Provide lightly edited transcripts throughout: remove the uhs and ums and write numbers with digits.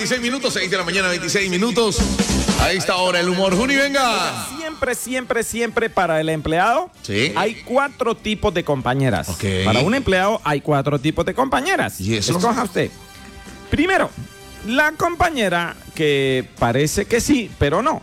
26 minutos, 6 de la mañana, 26 minutos. A esta hora el humor. Juni, venga. Siempre para el empleado hay 4 tipos de compañeras. Okay. Para un empleado hay 4 tipos de compañeras. ¿Y eso? Escoja usted. Primero, la compañera que parece que sí, pero no.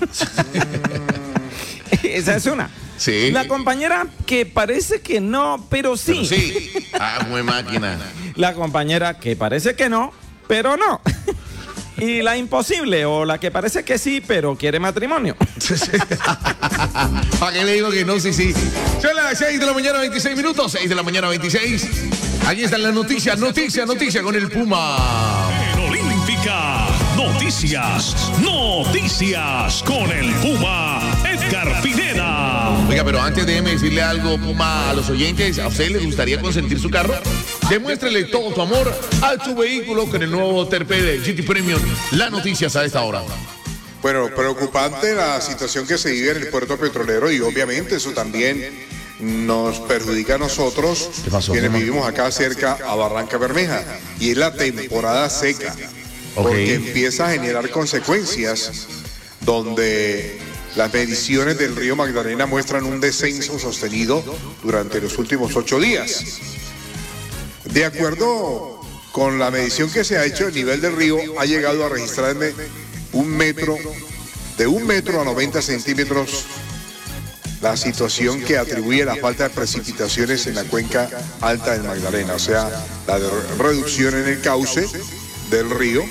Esa es una. Sí. La compañera que parece que no, pero sí. Pero sí. Ah, muy máquina. La compañera que parece que no, pero no. Y la imposible, o la que parece que sí, pero quiere matrimonio. ¿Para qué le digo que no? Sí. Son las 6 de la mañana, 26 minutos. 6 de la mañana, 26. Aquí están las noticias. Noticia con el Puma. En Olímpica, noticias con el Puma, Edgar Pineda. Oiga, pero antes déjeme decirle algo, Puma, a los oyentes. ¿A usted les gustaría consentir su carro? Demuéstrele todo tu amor a tu vehículo con el nuevo Terpel GT Premium. Las noticias a esta hora. Bueno, preocupante la situación que se vive en el puerto petrolero y obviamente eso también nos perjudica a nosotros, ¿Qué pasó, quienes Puma? vivimos acá cerca a Barranca Bermeja, y es la temporada seca, porque empieza a generar consecuencias donde las mediciones del río Magdalena muestran un descenso sostenido durante los últimos 8 días. De acuerdo con la medición que se ha hecho, el nivel del río ha llegado a registrarme de 1 metro a 90 centímetros, la situación que atribuye la falta de precipitaciones en la cuenca alta del Magdalena, o sea, la reducción en el cauce del río.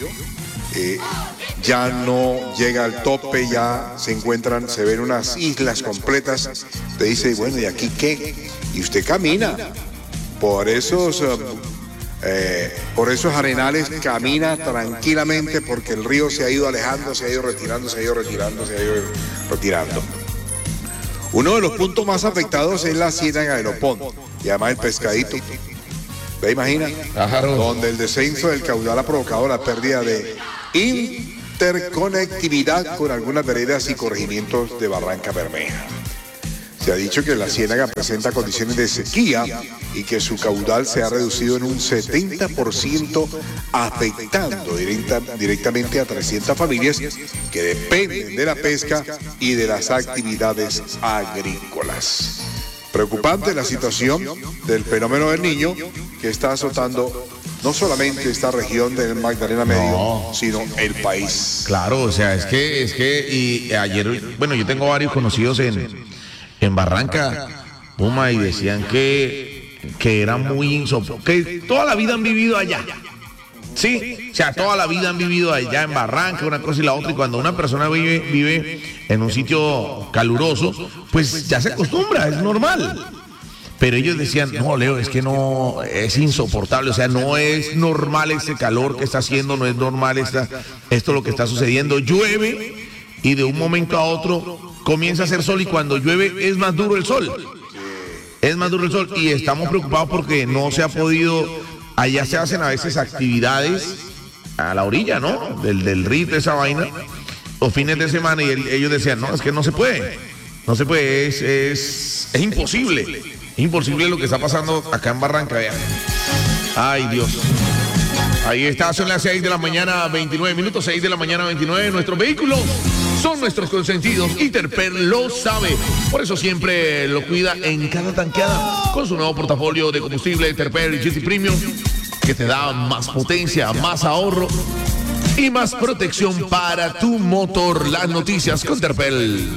Ya no llega al tope, ya se ven unas islas completas. Usted dice, bueno, ¿y aquí qué? Y usted camina por esos arenales, camina tranquilamente porque el río se ha ido alejando, se ha ido retirando. Uno de los puntos más afectados es la ciénaga de Lopón y además el pescadito. ¿Te imaginas? Claro. Donde el descenso del caudal ha provocado la pérdida de interconectividad con algunas veredas y corregimientos de Barranca Bermeja. Se ha dicho que la ciénaga presenta condiciones de sequía y que su caudal se ha reducido en un 70%, afectando directamente a 300 familias que dependen de la pesca y de las actividades agrícolas. Preocupante la situación del fenómeno del Niño que está azotando no solamente esta región del Magdalena Medio, sino el país. Claro, o sea, es que y ayer, bueno, yo tengo varios conocidos en Barranca, Puma, y decían que eran muy insoportables, que toda la vida han vivido allá. Sí, o sea, toda la vida han vivido allá en Barranca, una cosa y la otra, y cuando una persona vive en un sitio caluroso, pues ya se acostumbra, es normal. Pero ellos decían, no, Leo, es que no, es insoportable, o sea, no es normal ese calor que está haciendo, no es normal esto lo que está sucediendo. Llueve y de un momento a otro comienza a hacer sol y cuando llueve es más duro el sol. Es más duro el sol y estamos preocupados porque no se ha podido, allá se hacen a veces actividades a la orilla, ¿no? Del río, de esa vaina, los fines de semana y ellos decían, no, es que no se puede, es imposible. Es imposible lo que está pasando acá en Barranca. Vean. Ay, Dios. Ahí está, son las 6 de la mañana, 29 minutos, 6 de la mañana, 29. Nuestros vehículos son nuestros consentidos y Terpel lo sabe. Por eso siempre lo cuida en cada tanqueada con su nuevo portafolio de combustible Terpel GT Premium, que te da más potencia, más ahorro y más protección para tu motor. Las noticias con Terpel.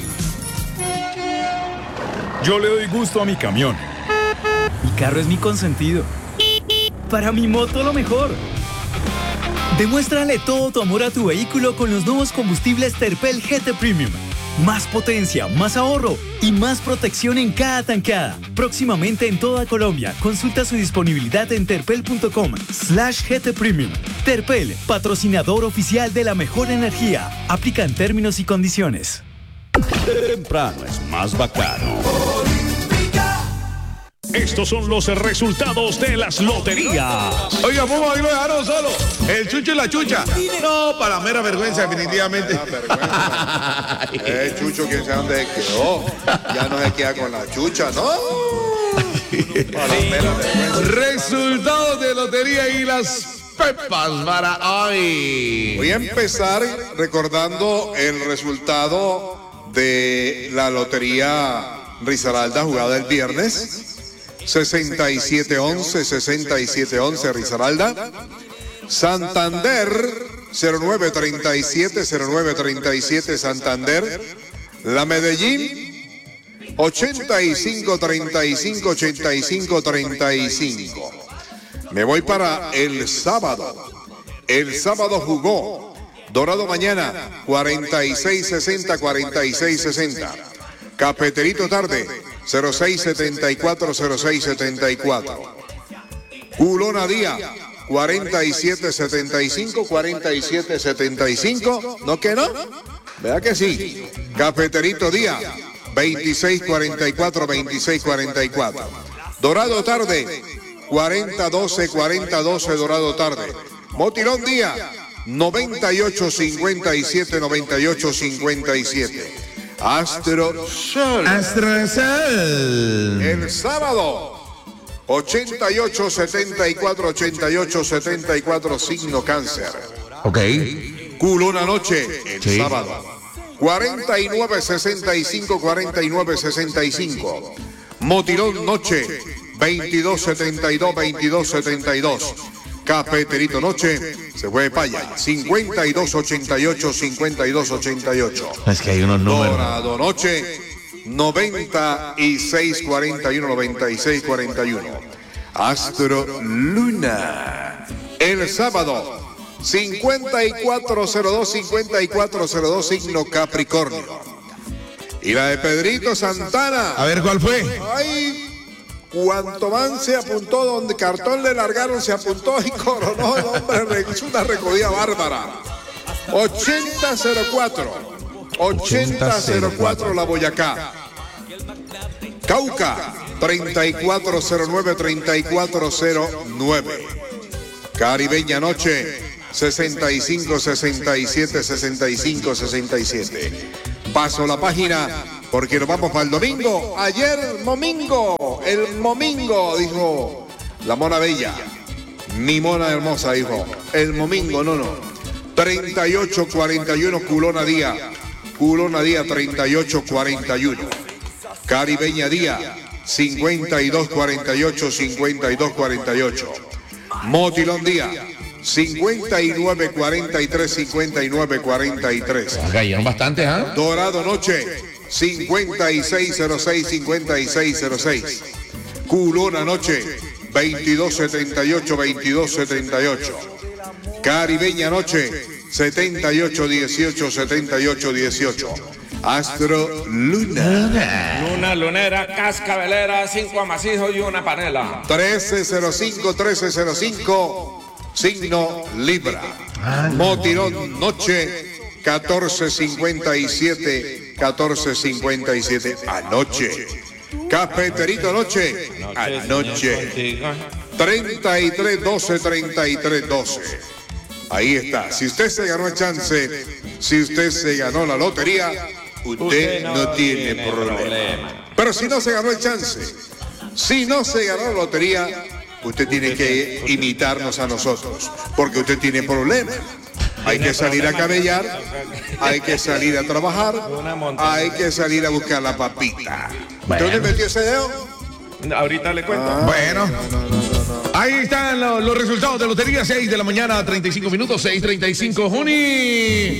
Yo le doy gusto a mi camión. Mi carro es mi consentido. Para mi moto lo mejor. Demuéstrale todo tu amor a tu vehículo con los nuevos combustibles Terpel GT Premium. Más potencia, más ahorro y más protección en cada tanqueada. Próximamente en toda Colombia. Consulta su disponibilidad en terpel.com/GT Premium. Terpel, patrocinador oficial de la mejor energía. Aplican términos y condiciones. Temprano es más bacano. Estos son los resultados de las loterías. Oiga, Puma, ahí lo dejaron solo. El chucho y la chucha. No, para mera vergüenza, definitivamente. Chucho, quién sabe dónde se quedó. Ya no se queda con la chucha, ¿no? Para mera vergüenza. Resultados de lotería y las pepas para hoy. Voy a empezar recordando el resultado de la lotería Risaralda jugada el viernes. 67-11 Risaralda. Santander 0937 Santander. La Medellín 85-35 Me voy para el sábado. El sábado jugó Dorado mañana 46-60. Cafeterito tarde 0674. Culona día 47-75. ¿No que no? ¿Verdad que sí? Cafeterito día 26-44. Dorado tarde 40-12 Dorado tarde. Motilón día 98-57. Astro Sol. El sábado 88-74 signo Cáncer. Ok. Culona noche el sábado 49-65. Motilón noche 22-72. Cafeterito noche se fue de paya 52-88. Es que hay unos números. Dorado noche 96-41. Astro Luna el sábado 54-02 signo Capricornio. Y la de Pedrito Santana. A ver, ¿cuál fue? Ay, cuanto man se apuntó, donde cartón le largaron, se apuntó y coronó. El hombre hizo una recogida bárbara. 80-04 la Boyacá. Cauca 3409. Caribeña noche 65-67. Paso la página porque nos vamos para el domingo. Ayer el momingo, dijo la mona bella. Mi mona hermosa, dijo. El momingo, no. 38-41 Culona día 38-41. Caribeña día 52-48. Motilón día 59-43. Cayeron bastantes, ¿ah? Dorado noche 56-06. Culona noche 22-78. Caribeña noche 78-18. Astro Luna. Lunera, cascabelera, 5 amasijos y una panela. 1305. Signo Libra. Motirón noche 14:57. Anoche. Cafeterito noche. Anoche. 33-12. Ahí está. Si usted se ganó el chance, si usted se ganó la lotería, usted no tiene problema. Pero si no se ganó el chance, si no se ganó la lotería, usted tiene que imitarnos a nosotros, porque usted tiene problemas. Hay que salir a camellar, hay que salir a trabajar, hay que salir a buscar la papita. ¿Dónde metió ese dedo? Ahorita le cuento. Bueno. Ahí están los resultados de lotería, 6 de la mañana, 35 minutos, 6:35, Juni.